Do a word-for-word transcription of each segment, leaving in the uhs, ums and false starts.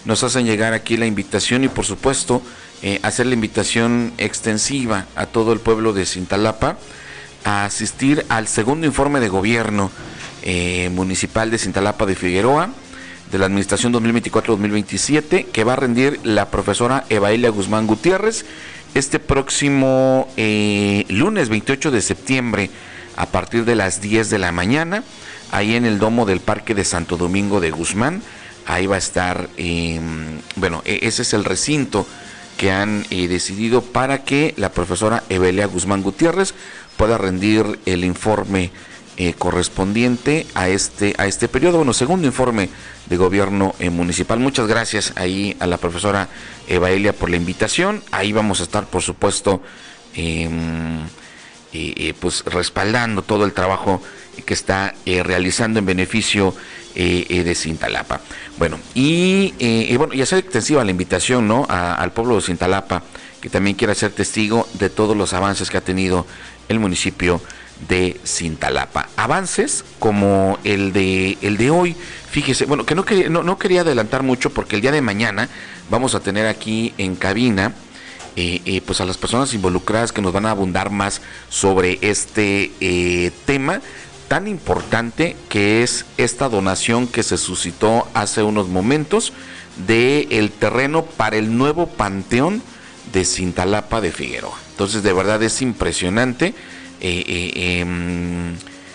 nos hacen llegar aquí la invitación y por supuesto eh, hacer la invitación extensiva a todo el pueblo de Cintalapa a asistir al segundo informe de gobierno eh, municipal de Cintalapa de Figueroa de la administración dos mil veinticuatro dos mil veintisiete, que va a rendir la profesora Evaelia Guzmán Gutiérrez este próximo eh, lunes veintiocho de septiembre a partir de las diez de la mañana, ahí en el domo del Parque de Santo Domingo de Guzmán. Ahí va a estar, eh, bueno, ese es el recinto que han eh, decidido para que la profesora Evaelia Guzmán Gutiérrez pueda rendir el informe eh, correspondiente a este a este periodo, bueno, segundo informe de gobierno eh, municipal. Muchas gracias ahí a la profesora Evaelia por la invitación. Ahí vamos a estar, por supuesto, eh, eh, eh, pues respaldando todo el trabajo que está eh, realizando en beneficio eh, eh, de Cintalapa. Bueno, y, eh, y bueno, y hacer extensiva la invitación, ¿no?, a, al pueblo de Cintalapa, que también quiera ser testigo de todos los avances que ha tenido el municipio de Cintalapa. Avances como el de el de hoy. Fíjese, bueno, que no quería, no, no quería adelantar mucho porque el día de mañana vamos a tener aquí en cabina eh, eh, pues a las personas involucradas que nos van a abundar más sobre este eh, tema tan importante que es esta donación que se suscitó hace unos momentos de el terreno para el nuevo panteón de Cintalapa de Figueroa. Entonces, de verdad es impresionante eh, eh, eh,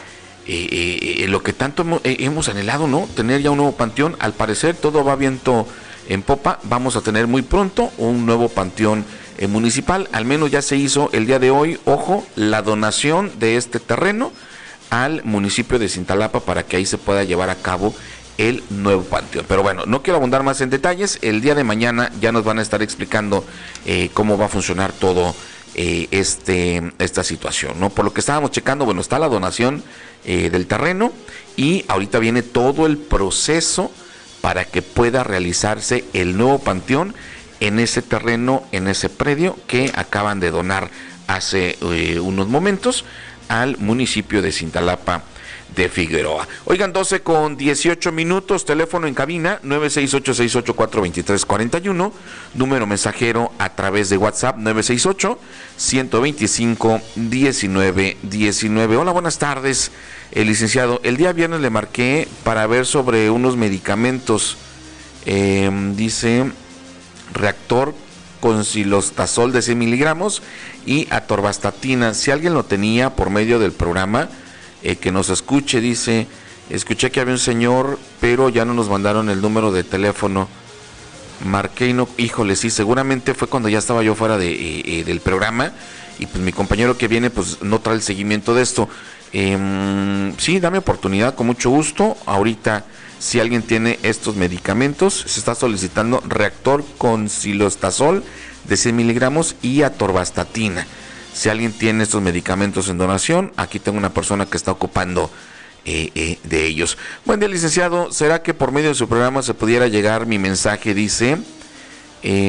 eh, eh, lo que tanto hemos, eh, hemos anhelado, ¿no? Tener ya un nuevo panteón. Al parecer todo va viento en popa. Vamos a tener muy pronto un nuevo panteón eh, municipal. Al menos ya se hizo el día de hoy, ojo, la donación de este terreno al municipio de Cintalapa para que ahí se pueda llevar a cabo el nuevo panteón. Pero bueno, no quiero abundar más en detalles. El día de mañana ya nos van a estar explicando eh, cómo va a funcionar todo eh, este esta situación, ¿no? Por lo que estábamos checando, bueno, está la donación eh, del terreno y ahorita viene todo el proceso para que pueda realizarse el nuevo panteón en ese terreno, en ese predio que acaban de donar hace eh, unos momentos al municipio de Cintalapa de Figueroa. Oigan, doce con dieciocho minutos, teléfono en cabina nueve seis ocho, seis ocho cuatro, dos tres cuatro uno, número mensajero a través de WhatsApp nueve seis ocho, uno dos cinco, uno nueve uno nueve. Hola, buenas tardes, el licenciado. El día viernes le marqué para ver sobre unos medicamentos, eh, dice reactor con silostazol de cien miligramos y atorvastatina. Si alguien lo tenía por medio del programa, eh, que nos escuche. Dice, escuché que había un señor, pero ya no nos mandaron el número de teléfono. Marqué y no, híjole, sí, seguramente fue cuando ya estaba yo fuera de, eh, eh, del programa, y pues mi compañero que viene pues no trae el seguimiento de esto. Eh, sí, dame oportunidad, con mucho gusto. Ahorita, si alguien tiene estos medicamentos, se está solicitando reactor con silostazol de cien miligramos y atorvastatina. Si alguien tiene estos medicamentos en donación, aquí tengo una persona que está ocupando eh, eh, de ellos. Buen día, licenciado. ¿Será que por medio de su programa se pudiera llegar mi mensaje? Dice, eh,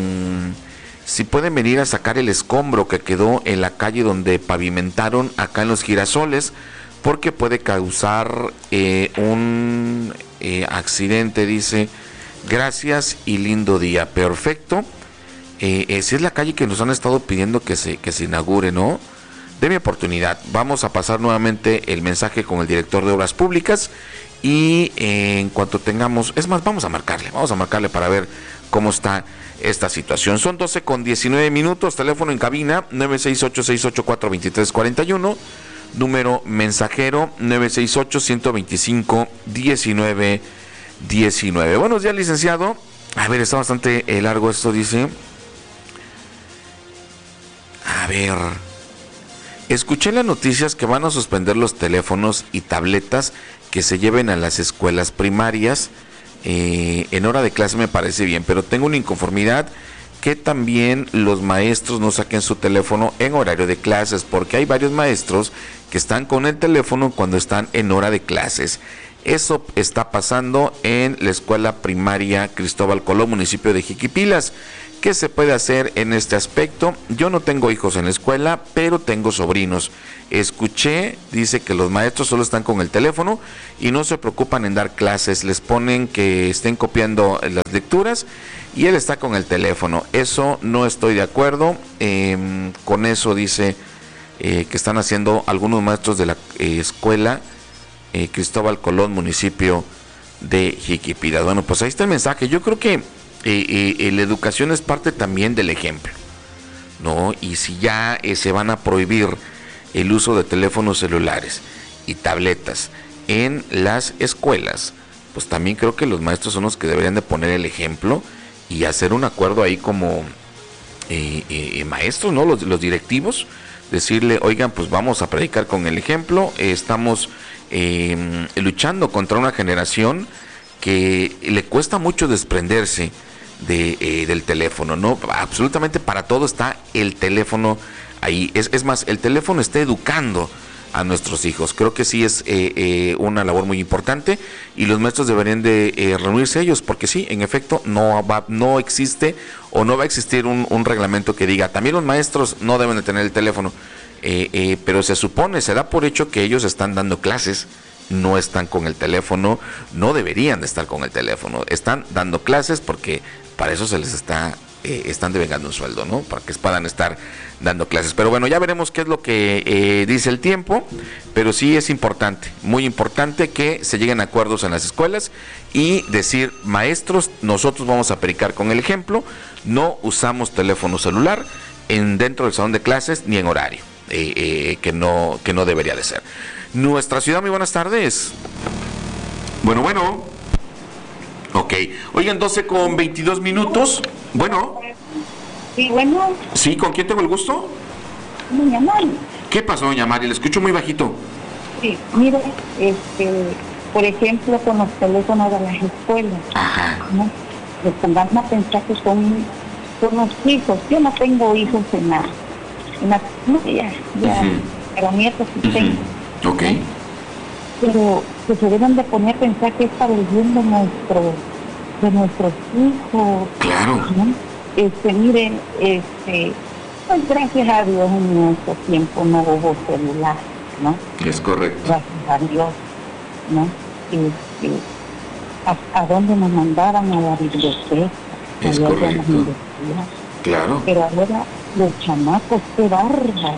si pueden venir a sacar el escombro que quedó en la calle donde pavimentaron acá en Los Girasoles, porque puede causar eh, un eh, accidente. Dice, gracias y lindo día. Perfecto. Eh, eh, si es la calle que nos han estado pidiendo que se, que se inaugure, ¿no? Deme oportunidad. Vamos a pasar nuevamente el mensaje con el director de Obras Públicas y eh, en cuanto tengamos, es más, vamos a marcarle, vamos a marcarle para ver cómo está esta situación. Son doce con diecinueve minutos, teléfono en cabina nueve seis ocho, seis ocho cuatro, dos tres cuatro uno, número mensajero nueve seis ocho, uno dos cinco, uno nueve uno nueve. Buenos días, licenciado. A ver, está bastante largo esto, dice. A ver, escuché en las noticias que van a suspender los teléfonos y tabletas que se lleven a las escuelas primarias. Eh, en hora de clase me parece bien, pero tengo una inconformidad que también los maestros no saquen su teléfono en horario de clases, porque hay varios maestros que están con el teléfono cuando están en hora de clases. Eso está pasando en la escuela primaria Cristóbal Colón, municipio de Jiquipilas. ¿Qué se puede hacer en este aspecto? Yo no tengo hijos en la escuela, pero tengo sobrinos. Escuché, dice que los maestros solo están con el teléfono y no se preocupan en dar clases. Les ponen que estén copiando las lecturas y él está con el teléfono. Eso no estoy de acuerdo. Eh, con eso dice eh, que están haciendo algunos maestros de la eh, escuela eh, Cristóbal Colón, municipio de Jiquipilas. Bueno, pues ahí está el mensaje. Yo creo que Eh, eh, la educación es parte también del ejemplo, ¿no? Y si ya eh, se van a prohibir el uso de teléfonos celulares y tabletas en las escuelas, pues también creo que los maestros son los que deberían de poner el ejemplo y hacer un acuerdo ahí como eh, eh, maestros, ¿no? Los, los directivos, decirle, oigan, pues vamos a predicar con el ejemplo, eh, estamos eh, luchando contra una generación que le cuesta mucho desprenderse de, eh, del teléfono, ¿no? Absolutamente para todo está el teléfono ahí. Es, es más, el teléfono está educando a nuestros hijos. Creo que sí es eh, eh, una labor muy importante y los maestros deberían de eh, reunirse ellos, porque sí, en efecto, no va, no existe o no va a existir un, un reglamento que diga, también los maestros no deben de tener el teléfono, eh, eh, pero se supone, se da por hecho que ellos están dando clases, no están con el teléfono, no deberían de estar con el teléfono, están dando clases porque para eso se les está, eh, están devengando un sueldo, ¿no? Para que puedan estar dando clases. Pero bueno, ya veremos qué es lo que eh, dice el tiempo, pero sí es importante, muy importante que se lleguen a acuerdos en las escuelas y decir, maestros, nosotros vamos a predicar con el ejemplo, no usamos teléfono celular en dentro del salón de clases ni en horario, eh, eh, que no, que no debería de ser. Nuestra ciudad, muy buenas tardes. Bueno, bueno. Ok. Oigan, doce con veintidós minutos. Bueno. Sí, bueno. Sí, ¿con quién tengo el gusto? Doña Mari. ¿Qué pasó, doña Mari? Le escucho muy bajito. Sí, mire, este, por ejemplo, con los teléfonos de las escuelas. Ajá. ¿No? Les pongamos a pensar que son, son los hijos. Yo no tengo hijos en la... En la no, ya, ya, uh-huh. Pero nietos sí tengo. Uh-huh. Ok. Pero que se deben de poner a pensar que es para el bien de, nuestro, de nuestros hijos. Claro. ¿No? Este, miren, este, pues gracias a Dios en nuestro tiempo no hubo celular, ¿no? Es correcto. Gracias a Dios, ¿no? Este, a, a dónde nos mandaban a la biblioteca. Es correcto. Claro. Pero ahora los chamacos, qué bárbaro.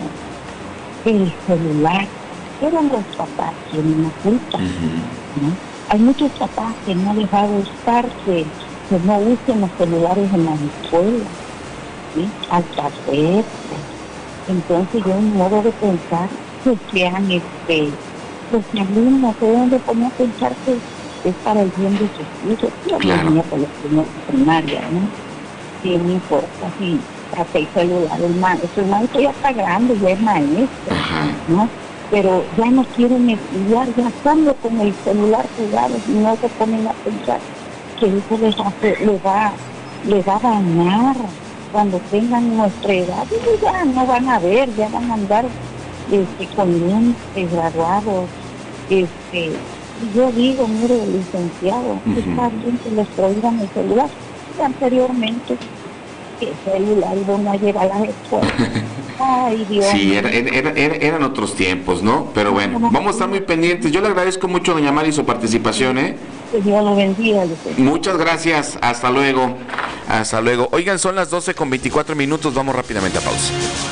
El celular. Eran los papás quienes la culpa, uh-huh. ¿no? Hay muchos papás que no les va a gustar que, que no usen los celulares en las escuelas, ¿sí? Alcahuetes. Entonces yo en modo de pensar que sean este, los alumnos se deben de poner a pensar que es para el bien de sus hijos. Yo claro. venía por la primaria, ¿no? Y no importa si hace el celular, el maestro, el maestro ya está grande, ya es maestro, uh-huh. ¿no? Pero ya no quieren estudiar, ya están con el celular jugado y no se ponen a pensar que eso les, hace, les, va, les va a dañar cuando tengan nuestra edad. Y ya no van a ver, ya van a andar este, con lentes graduados. Este, y yo digo, mire, licenciado, uh-huh. está bien que les prohíban el celular. Y anteriormente, el celular iba a llegar a las escuelas. Ay, Dios. Sí, era, era, era, eran otros tiempos, ¿no? Pero bueno, vamos a estar muy pendientes. Yo le agradezco mucho, doña Mari, su participación, ¿eh? Que Dios lo bendiga. Muchas gracias. Hasta luego. Hasta luego. Oigan, son las doce con veinticuatro minutos. Vamos rápidamente a pausa.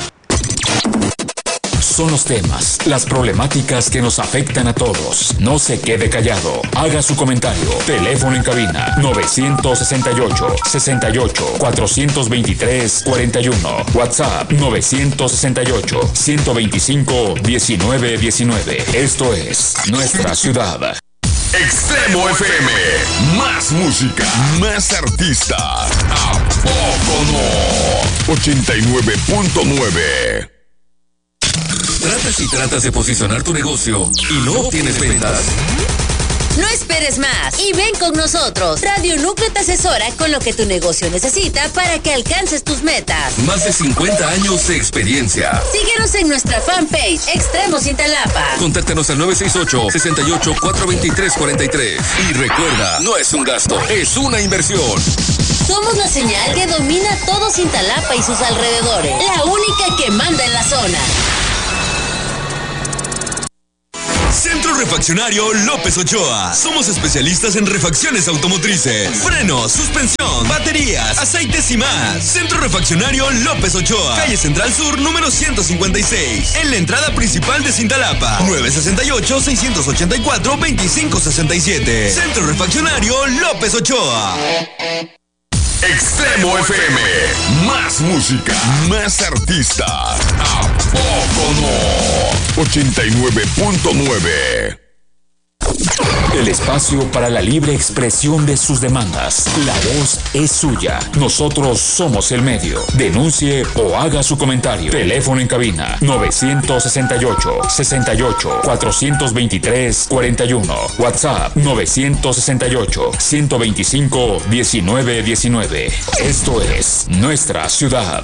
Son los temas, las problemáticas que nos afectan a todos. No se quede callado. Haga su comentario. Teléfono en cabina novecientos sesenta y ocho, sesenta y ocho, cuatrocientos veintitrés, cuarenta y uno. WhatsApp novecientos sesenta y ocho, ciento veinticinco, diecinueve diecinueve. Esto es Nuestra Ciudad. Extremo F M. Más música, más artistas. ¿A poco no? ochenta y nueve punto nueve. ¿Tratas y tratas de posicionar tu negocio y no obtienes ventas? No esperes más y ven con nosotros. Radio Núcleo te asesora con lo que tu negocio necesita para que alcances tus metas. Más de cincuenta años de experiencia. Síguenos en nuestra fanpage Extremos Cintalapa. Contáctanos al nueve seis ocho, seis ocho, cuatro dos tres, cuatro tres. Y recuerda, no es un gasto, es una inversión. Somos la señal que domina todo Cintalapa y sus alrededores. La única que manda en la zona. Centro Refaccionario López Ochoa. Somos especialistas en refacciones automotrices, frenos, suspensión, baterías, aceites y más. Centro Refaccionario López Ochoa. Calle Central Sur, número ciento cincuenta y seis. En la entrada principal de Cintalapa. nueve seis ocho, seis ocho cuatro, dos cinco seis siete. Centro Refaccionario López Ochoa. Extremo F M. Más música, más artistas. ¿A poco no? ochenta y nueve punto nueve. El espacio para la libre expresión de sus demandas. La voz es suya. Nosotros somos el medio. Denuncie o haga su comentario. Teléfono en cabina nueve seis ocho, seis ocho, cuatro dos tres, cuatro uno. WhatsApp nueve seis ocho, uno dos cinco, uno nueve uno nueve. Esto es Nuestra Ciudad.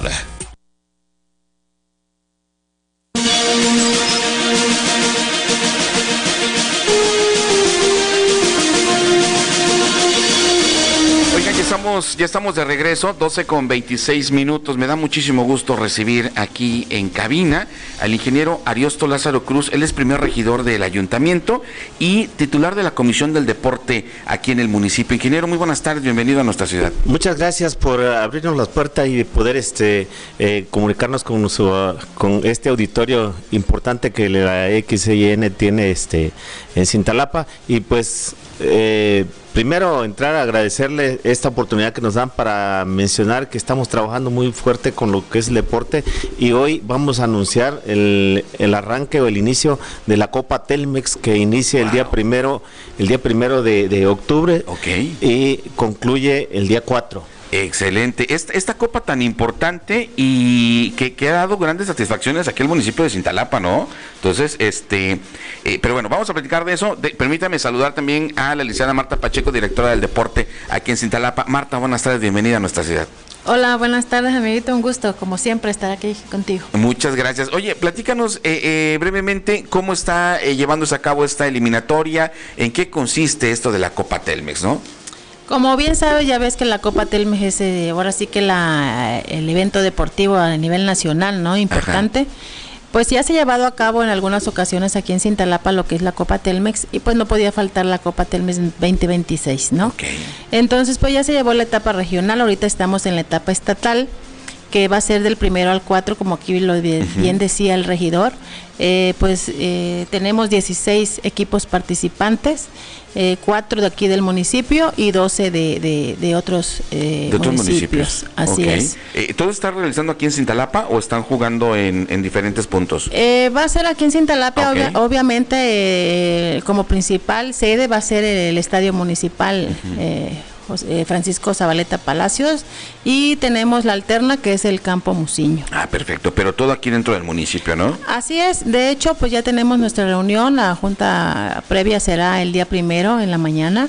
Estamos, ya estamos de regreso, doce con veintiséis minutos. Me da muchísimo gusto recibir aquí en cabina al ingeniero Ariosto Lázaro Cruz. Él es primer regidor del ayuntamiento y titular de la Comisión del Deporte aquí en el municipio. Ingeniero, muy buenas tardes, bienvenido a nuestra ciudad. Muchas gracias por abrirnos las puertas y poder este eh, comunicarnos con, su, uh, con este auditorio importante que la X I N tiene este en Cintalapa. Y pues eh, primero entrar a agradecerle esta oportunidad que nos dan para mencionar que estamos trabajando muy fuerte con lo que es el deporte y hoy vamos a anunciar el, el arranque o el inicio de la Copa Telmex que inicia el wow. día primero, el día primero de, de octubre okay. y concluye el día cuatro. Excelente. Esta, esta copa tan importante y que, que ha dado grandes satisfacciones aquí al municipio de Cintalapa, ¿no? Entonces, este, eh, pero bueno, vamos a platicar de eso. De, permítame saludar también a la licenciada Marta Pacheco, directora del deporte aquí en Cintalapa. Marta, buenas tardes, bienvenida a nuestra ciudad. Hola, buenas tardes, amiguito, un gusto, como siempre, estar aquí contigo. Muchas gracias. Oye, platícanos eh, eh, brevemente cómo está eh, llevándose a cabo esta eliminatoria, en qué consiste esto de la Copa Telmex, ¿no? Como bien sabes, ya ves que la Copa Telmex es eh, ahora sí que la el evento deportivo a nivel nacional, ¿no? Importante. Ajá. Pues ya se ha llevado a cabo en algunas ocasiones aquí en Cintalapa lo que es la Copa Telmex y pues no podía faltar la Copa Telmex veinte veintiséis, ¿no? Okay. Entonces pues ya se llevó la etapa regional, ahorita estamos en la etapa estatal, que va a ser del primero al cuatro, como aquí lo bien, uh-huh. bien decía el regidor. Eh, pues eh, tenemos dieciséis equipos participantes, eh, cuatro de aquí del municipio y doce de, de, de otros, eh, de otros municipios. municipios. Así okay. es. Eh, ¿Todo está realizando aquí en Cintalapa o están jugando en, en diferentes puntos? Eh, va a ser aquí en Cintalapa, okay. obvia, obviamente eh, como principal sede va a ser el estadio municipal. Uh-huh. eh, Francisco Zabaleta Palacios y tenemos la alterna que es el Campo Muciño. Ah, perfecto, pero todo aquí dentro del municipio, ¿no? Así es, de hecho pues ya tenemos nuestra reunión, la junta previa será el día primero en la mañana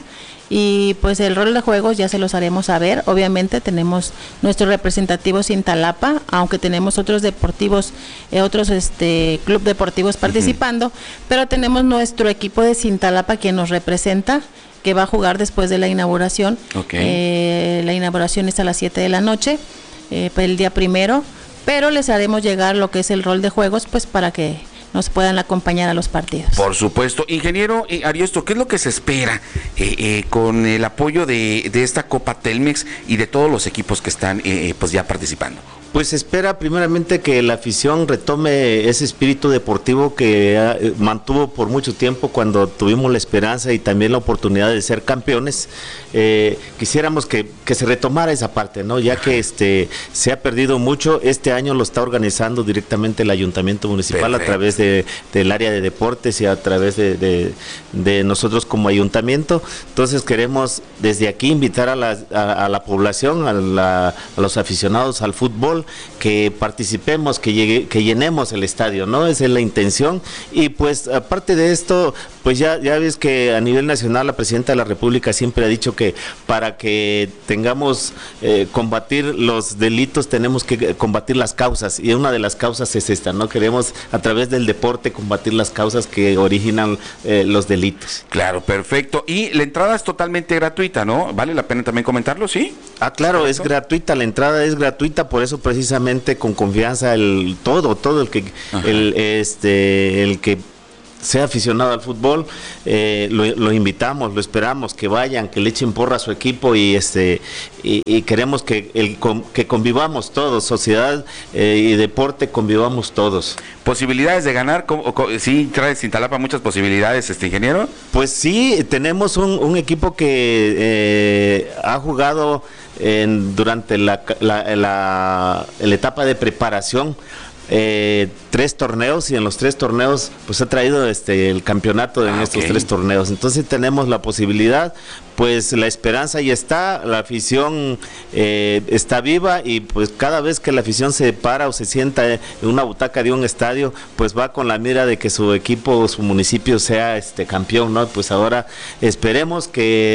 y pues el rol de juegos ya se los haremos saber. Obviamente tenemos nuestro representativo Cintalapa, aunque tenemos otros deportivos, eh, otros este club deportivos participando, uh-huh. pero tenemos nuestro equipo de Cintalapa que nos representa, que va a jugar después de la inauguración. Okay. Eh, la inauguración es a las siete de la noche, eh, el día primero, pero les haremos llegar lo que es el rol de juegos, pues para que nos puedan acompañar a los partidos. Por supuesto. Ingeniero eh, Ariosto, ¿qué es lo que se espera eh, eh, con el apoyo de, de esta Copa Telmex y de todos los equipos que están eh, pues ya participando? Pues espera primeramente que la afición retome ese espíritu deportivo que eh, mantuvo por mucho tiempo cuando tuvimos la esperanza y también la oportunidad de ser campeones. Eh, quisiéramos que, que se retomara esa parte, ¿no? Ya que este se ha perdido mucho. Este año lo está organizando directamente el Ayuntamiento Municipal. Perfecto. A través de, del área de deportes y a través de, de, de nosotros como ayuntamiento. Entonces queremos desde aquí invitar a la, a, a la población, a, la, a los aficionados al fútbol, que participemos, que, llegue, que llenemos el estadio, ¿no? Esa es la intención. Y pues aparte de esto, pues ya, ya ves que a nivel nacional la presidenta de la República siempre ha dicho que para que tengamos eh, combatir los delitos tenemos que combatir las causas, y una de las causas es esta, ¿no? Queremos a través del deporte combatir las causas que originan eh, los delitos. Claro, perfecto. Y la entrada es totalmente gratuita, ¿no? ¿Vale la pena también comentarlo, sí? Ah, claro, es gratuita, la entrada es gratuita, por eso precisamente con confianza el todo, todo el que el este el que sea aficionado al fútbol, eh, lo, lo invitamos, lo esperamos, que vayan, que le echen porra a su equipo y este y, y queremos que el que convivamos todos, sociedad eh, y deporte, convivamos todos. ¿Posibilidades de ganar? ¿Sí trae Cintalapa muchas posibilidades, este ingeniero? Pues sí, tenemos un, un equipo que eh, ha jugado en, durante la, la, la, la etapa de preparación Eh, tres torneos, y en los tres torneos pues ha traído este el campeonato en ah, estos okay. tres torneos. Entonces tenemos la posibilidad, pues la esperanza ya está, la afición eh, está viva, y pues cada vez que la afición se para o se sienta en una butaca de un estadio, pues va con la mira de que su equipo o su municipio sea este campeón, ¿no? Pues ahora esperemos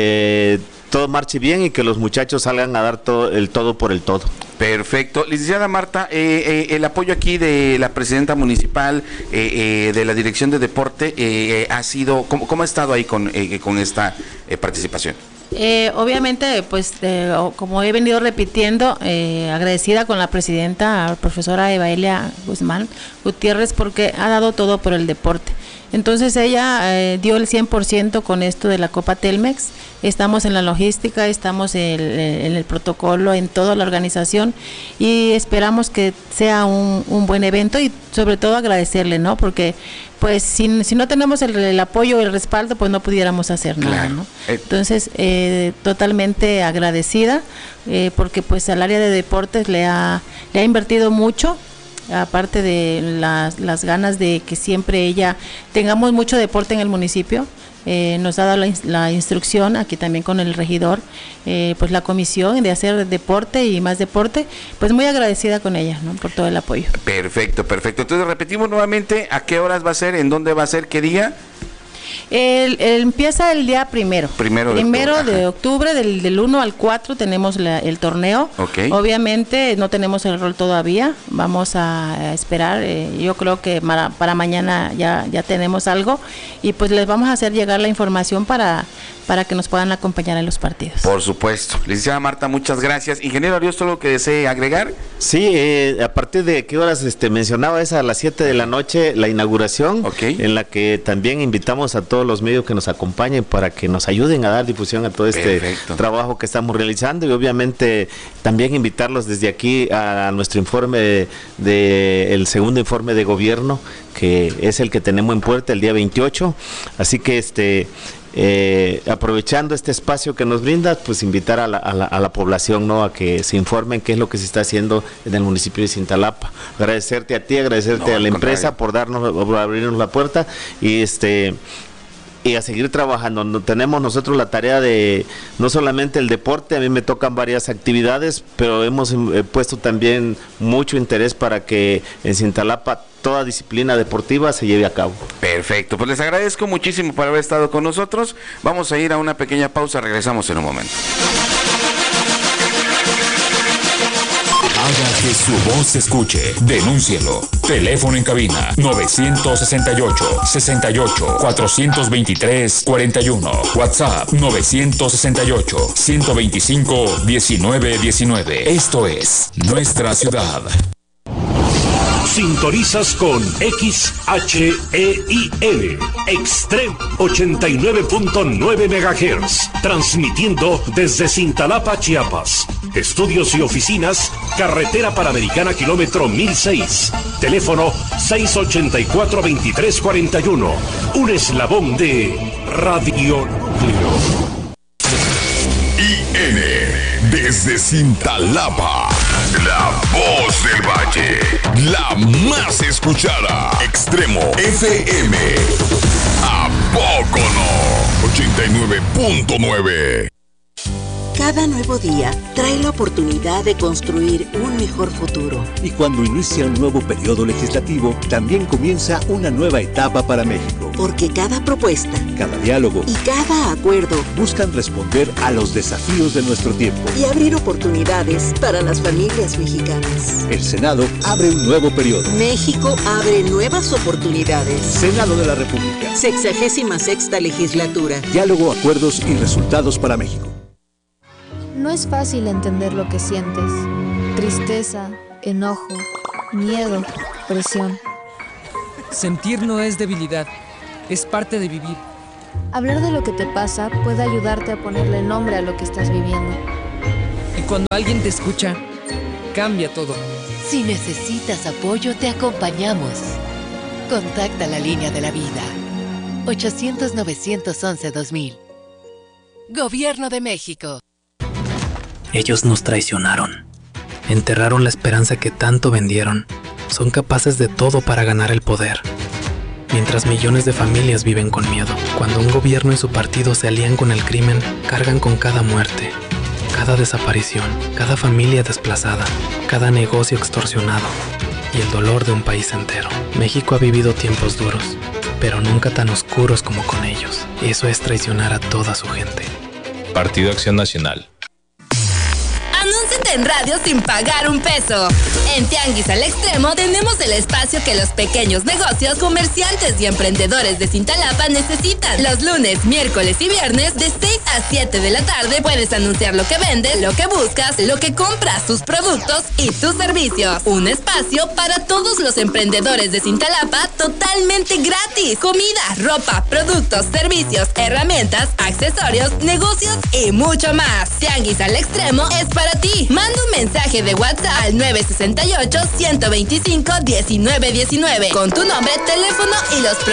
que todo marche bien y que los muchachos salgan a dar todo el todo por el todo. Perfecto. Licenciada Marta, eh, eh, el apoyo aquí de la presidenta municipal, eh, eh, de la Dirección de Deporte, eh, ha sido, ¿cómo, cómo ha estado ahí con, eh, con esta eh, participación? Eh, obviamente, pues eh, como he venido repitiendo, eh, agradecida con la presidenta, profesora Evaelia Guzmán Gutiérrez, porque ha dado todo por el deporte. Entonces ella eh, dio el cien por ciento con esto de la Copa Telmex. Estamos en la logística, estamos en, en el protocolo, en toda la organización, y esperamos que sea un, un buen evento, y sobre todo agradecerle, ¿no? Porque pues si, si no tenemos el, el apoyo, el respaldo, pues no pudiéramos hacer nada, claro. ¿no? Entonces eh, totalmente agradecida, eh, porque pues al área de deportes le ha, le ha invertido mucho, aparte de las, las ganas de que siempre ella tengamos mucho deporte en el municipio. Eh, nos ha dado la, la instrucción aquí también con el regidor, eh, pues la comisión de hacer deporte y más deporte, pues muy agradecida con ella, ¿no? Por todo el apoyo. Perfecto, perfecto. Entonces repetimos nuevamente, ¿a qué horas va a ser? ¿En dónde va a ser? ¿Qué día? El, el, empieza el día primero. Primero de primero octubre, de octubre del, del uno al cuatro tenemos la, el torneo. Okay. Obviamente no tenemos el rol todavía. Vamos a, a esperar. Eh, yo creo que para, para mañana ya, ya tenemos algo. Y pues les vamos a hacer llegar la información para, para que nos puedan acompañar en los partidos. Por supuesto. Licenciada Marta, muchas gracias. Ingeniero Ariosto, ¿algo que desee agregar? Sí, eh, a partir de qué horas este mencionaba, es a las siete de la noche la inauguración, okay. en la que también invitamos a todos los medios que nos acompañen para que nos ayuden a dar difusión a todo este Perfecto. trabajo que estamos realizando, y obviamente también invitarlos desde aquí a nuestro informe de, de el segundo informe de gobierno, que es el que tenemos en puerta el día veintiocho, así que este Eh, aprovechando este espacio que nos brinda, pues invitar a la, a, la, a la población, ¿no? A que se informen qué es lo que se está haciendo en el municipio de Cintalapa. Agradecerte a ti, agradecerte no, a la empresa por darnos, por abrirnos la puerta, y este y a seguir trabajando. No, tenemos nosotros la tarea de no solamente el deporte, a mí me tocan varias actividades, pero hemos eh, puesto también mucho interés para que en Cintalapa toda disciplina deportiva se lleve a cabo. Perfecto, pues les agradezco muchísimo por haber estado con nosotros. Vamos a ir a una pequeña pausa, regresamos en un momento. Haga que su voz se escuche. Denúncielo. Teléfono en cabina nueve seis ocho, seis ocho, cuatro dos tres, cuatro uno. WhatsApp nueve seis ocho, uno dos cinco, uno nueve uno nueve. Esto es Nuestra Ciudad. Sintonizas con X H E I L, Extreme ochenta y nueve punto nueve megahertz, transmitiendo desde Cintalapa, Chiapas. Estudios y oficinas, carretera Panamericana, kilómetro mil seis. Teléfono seis ocho cuatro, dos tres cuatro uno. Un eslabón de Radio Núcleo. I N, desde Desde Cintalapa, la voz del valle, la más escuchada. Extremo F M. ¿A poco no? ochenta y nueve punto nueve. Cada nuevo día trae la oportunidad de construir un mejor futuro. Y cuando inicia un nuevo periodo legislativo, también comienza una nueva etapa para México. Porque cada propuesta, cada diálogo y cada acuerdo buscan responder a los desafíos de nuestro tiempo y abrir oportunidades para las familias mexicanas. El Senado abre un nuevo periodo. México abre nuevas oportunidades. Senado de la República. Sexagésima sexta legislatura. Diálogo, acuerdos y resultados para México. No es fácil entender lo que sientes. Tristeza, enojo, miedo, presión. Sentir no es debilidad, es parte de vivir. Hablar de lo que te pasa puede ayudarte a ponerle nombre a lo que estás viviendo. Y cuando alguien te escucha, cambia todo. Si necesitas apoyo, te acompañamos. Contacta la línea de la vida. ochocientos, novecientos once, dos mil. Gobierno de México. Ellos nos traicionaron. Enterraron la esperanza que tanto vendieron. Son capaces de todo para ganar el poder. Mientras millones de familias viven con miedo. Cuando un gobierno y su partido se alían con el crimen, cargan con cada muerte, cada desaparición, cada familia desplazada, cada negocio extorsionado y el dolor de un país entero. México ha vivido tiempos duros, pero nunca tan oscuros como con ellos. Eso es traicionar a toda su gente. Partido Acción Nacional. Anúnciate en radio sin pagar un peso. En Tianguis al Extremo tenemos el espacio que los pequeños negocios, comerciantes y emprendedores de Cintalapa necesitan. Los lunes, miércoles y viernes de seis a siete de la tarde puedes anunciar lo que vendes, lo que buscas, lo que compras, tus productos y tus servicios. Un espacio para todos los emprendedores de Cintalapa totalmente gratis. Comida, ropa, productos, servicios, herramientas, accesorios, negocios y mucho más. Tianguis al Extremo es para ti. Manda un mensaje de WhatsApp al nueve seis ocho, uno dos cinco, uno nueve uno nueve con tu nombre, teléfono y los